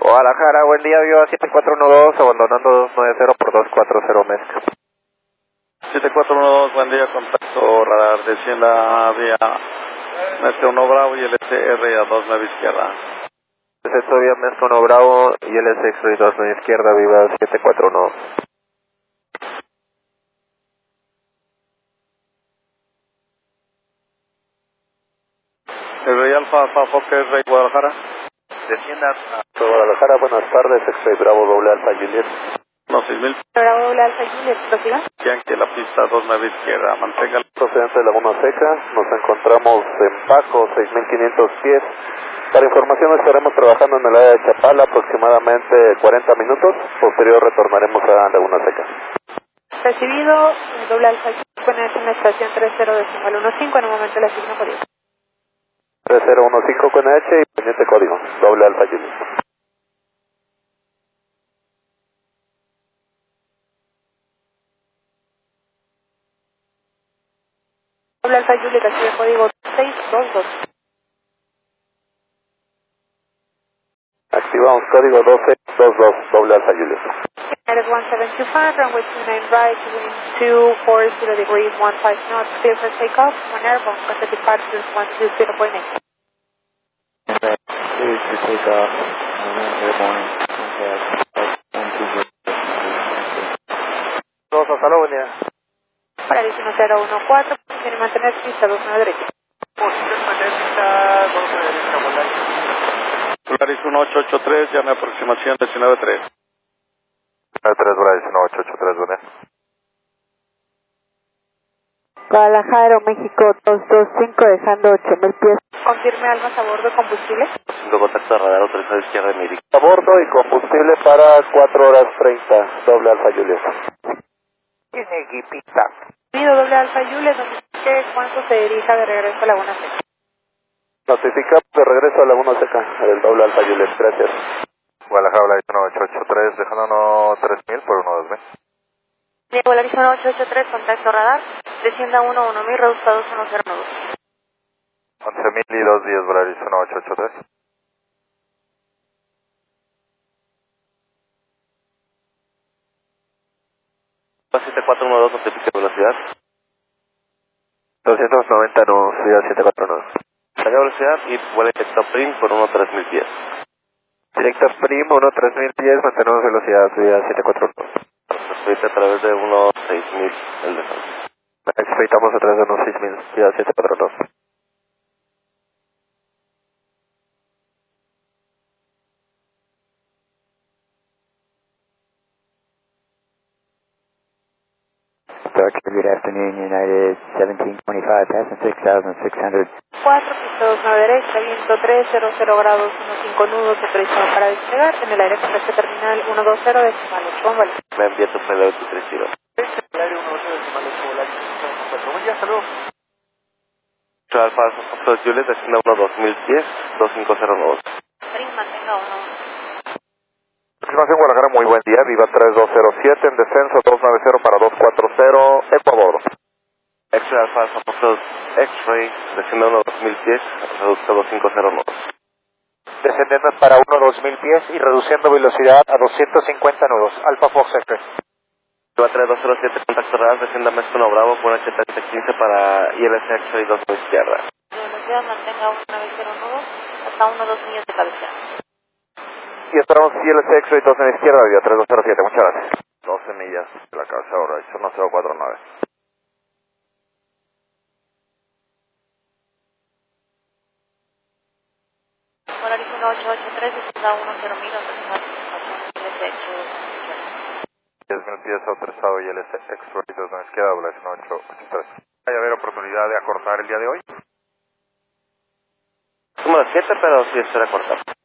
Guadalajara, buen día, viva 7412, abandonando 290 por 240 Mezca. 7412, buen día, contacto radar, descienda vía Mezca 1 Bravo y el SR a 29 izquierda. Descenso vía Mezca 1 Bravo y el SR 29 izquierda, viva 7412. El Rey Alfa, Fokker, Rey Guadalajara. Descienda a Guadalajara, buenas tardes, X-Ray Bravo, doble Alfa Juliet. No, 6000. Bravo, doble Alfa Juliet, ¿prosiga? Yankee, la pista 29 izquierda, mantenga. Procedente de Laguna Seca, nos encontramos en Paco, 6500 pies. Para información estaremos trabajando en el área de Chapala aproximadamente 40 minutos, posterior retornaremos a Laguna Seca. Recibido, doble Alfa Juliet, con en la estación 30.15, en un momento le asigno código. 3015 con H y pendiente código, doble Alfa Juliet. Doble Alfa Juliet, recibe código 622. Activamos código 1222, doble Alfa Juliet. United 1725, runway 29 right, wind 240 degrees, 15 knots, clear for takeoff, one airborne, contact departures 120.8. Clear to take off, airborne, contact 120. Dos, hasta luego, buen día. Paradis 1014, posición y mantener pista 29 derecha. Posición magnética, 12 derecha, Volaris. Polaris 1883, llame aproximación 193. 3 Volaris 1883, buen día. Guadalajara, México 225, dejando 8000 pies. Confirme almas a bordo, combustible. Contacto de radar autorizado izquierda de Miri. A bordo y combustible para 4 horas 30, doble Alfa Juliet. Tiene equipita. Recibido, doble Alfa Juliet, notifique cuánto se dirija de regreso a Laguna Seca. Notificamos de regreso a Laguna Seca, el doble Alfa Juliet, gracias. Guadalajara, Volaris 1883, dejándonos 3000 por 12000. Diego Volaris 1883, contacto radar, descienda 11000, reducido a 2102. 11000 y 2 días, Volaris 1883. Paz 7412, notifique velocidad. 290 no, ciudad 749. Salga velocidad y vuela directo prim por 13000 pies. Directa Prim, 13000 pies, mantenemos velocidad, ciudad 749. Subiste a través de 16000 el descenso. Expeditamos a través de unos 6000, ciudad 749. Good afternoon, United 1725, passing 6600. 4, pista 29 derecha, viento 300 grados, 15 nudos, autorizado para despegar en el aire con este terminal 120 decimal 8, vale. Me envía tu PLO tu 30. El área 120 decimal 8, Volaris 4. Buen día, hasta luego. Alfa, Fox Juliet, descienda 12000 pies, 2502. Prim, mantenga 1. Aproximación Guadalajara, muy buen día, viva 3207, en descenso 290 para 240, Ecuador. X-Ray Alfa, Fox X-Ray, descienda 12000 pies, reducto a 2509. Descendiendo para 1-2000 pies y reduciendo velocidad a 250 nudos, Alfa Fox Express. Viva 3207, contacto radar, descienda Mezco 1 Bravo, buena 7015 para ILS X-Ray 2 a izquierda. Velocidad mantenga 190 nudos, hasta 1-2 millas de cabecera. Y esperamos ILS X-Ray 2 en la izquierda, viva 3207, muchas gracias. 12 millas de la cabeza ahora, son 1049. Volaris 1883, descienda 10000, autorizado ILS 10.000 pies autorizado y el X-Ray 2 en la izquierda, Volaris 1883. ¿Hay haber oportunidad de acortar el día de hoy? Como las 7, pero sí espera cortar.